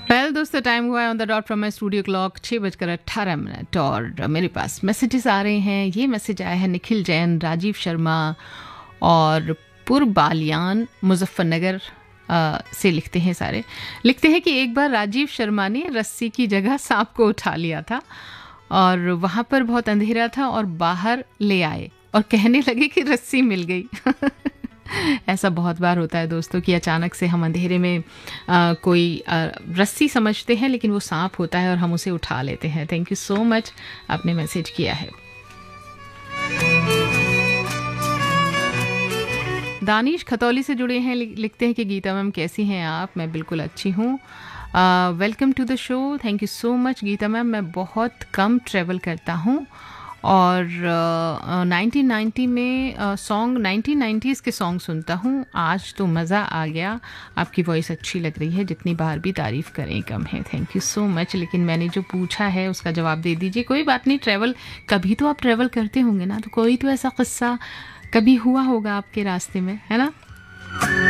Well दोस्तों, time हुआ है on the dot from my studio clock 6:18 और मेरे पास मैसेजेस आ रहे हैं। ये मैसेज आया है निखिल जैन, राजीव शर्मा और पुरबालियान मुजफ्फरनगर से लिखते हैं सारे। लिखते हैं कि एक बार राजीव शर्मा ने रस्सी की जगह सांप को उठा लिया था और वहाँ पर बहुत अंधेरा था और बाहर ले आए और कहने लगे कि रस्सी मिल गई। ऐसा बहुत बार होता है दोस्तों कि अचानक से हम अंधेरे में कोई रस्सी समझते हैं लेकिन वो सांप होता है और हम उसे उठा लेते हैं। थैंक यू सो मच, आपने मैसेज किया है। दानिश खतौली से जुड़े हैं, लिखते हैं कि गीता मैम कैसी हैं आप? मैं बिल्कुल अच्छी हूँ। Welcome to the show. Thank you so much Gita ma'am. मैं बहुत कम ट्रैवल करता हूँ और 1990 में सॉन्ग 1990s के सॉन्ग सुनता हूँ। आज तो मज़ा आ गया। आपकी वॉइस अच्छी लग रही है, जितनी बार भी तारीफ़ करें कम है। Thank you so much. लेकिन मैंने जो पूछा है उसका जवाब दे दीजिए। कोई बात नहीं, ट्रैवल कभी तो आप ट्रैवल करते होंगे ना, तो कोई तो ऐसा किस्सा कभी हुआ होगा आपके रास्ते में, है ना?